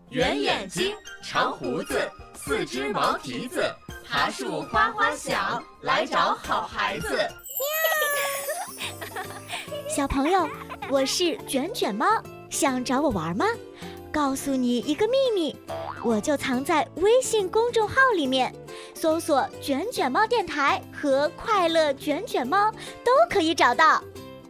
圆眼睛，长胡子，四只毛蹄子，爬树哗哗响，来找好孩子。 小朋友，我是卷卷猫，想找我玩吗？告诉你一个秘密，我就藏在微信公众号里面，搜索卷卷猫电台和快乐卷卷猫都可以找到。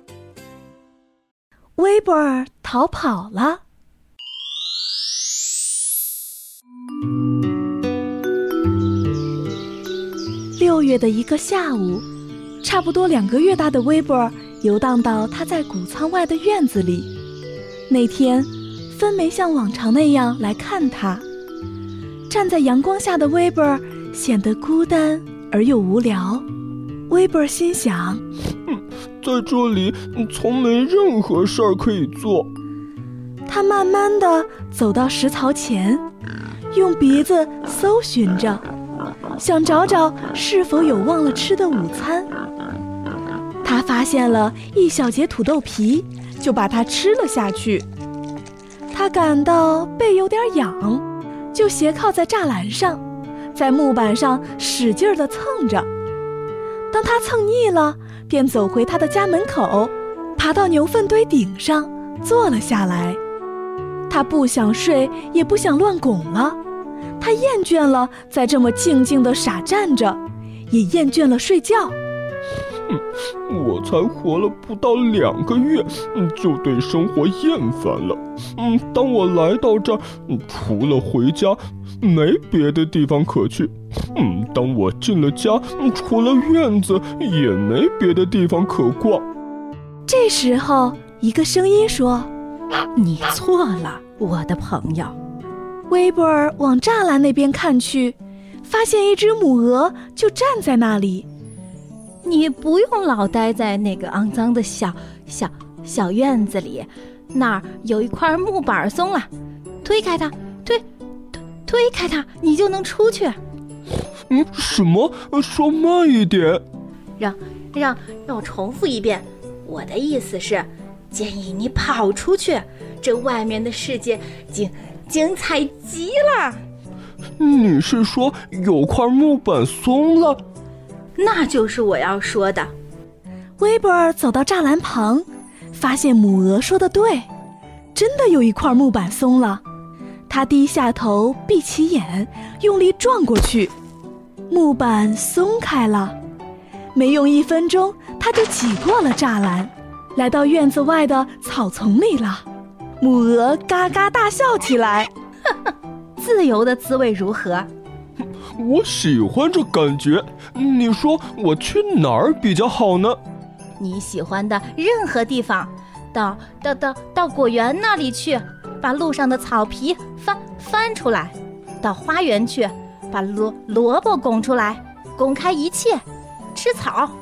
威博尔逃跑了。6月的一个下午，差不多2个月大的威博尔游荡到他在谷仓外的院子里。那天芬没像往常那样来看他，站在阳光下的威博尔显得孤单而又无聊。威博尔心想， 在这里从没任何事儿可以做。 他慢慢地走到食槽前，用鼻子搜寻着，想找找是否有忘了吃的午餐。他发现了一小截土豆皮，就把它吃了下去。他感到背有点痒，就斜靠在栅栏上，在木板上使劲地蹭着。当他蹭腻了，便走回他的家门口，爬到牛粪堆顶上坐了下来。他不想睡，也不想乱拱了。他厌倦了在这么静静地傻站着，也厌倦了睡觉。 我才活了不到2个月，就对生活厌烦了。当我来到这儿，除了回家，没别的地方可去。当我进了家，除了院子，也没别的地方可逛。 这时候，一个声音说：“ 你错了，我的朋友。” 威博尔往栅栏那边看去，发现一只母鹅就站在那里。 你不用老待在那个肮脏的小院子里，那儿有一块木板松了，推开它，推开它，你就能出去。 什么？说慢一点。 让我重复一遍，我的意思是，建议你跑出去，这外面的世界精彩极了。 你是说有块木板松了？ 那就是我要说的。 威博尔走到栅栏旁，发现母鹅说的对，真的有一块木板松了。他低下头，闭起眼，用力撞过去，木板松开了。没用1分钟，他就挤过了栅栏，来到院子外的草丛里了。母鹅嘎嘎大笑起来。 自由的滋味如何？ 我喜欢这感觉。你说我去哪儿比较好呢？ 你喜欢的任何地方，到果园那里去，把路上的草皮翻出来；到花园去，把萝卜拱出来，拱开一切，吃草。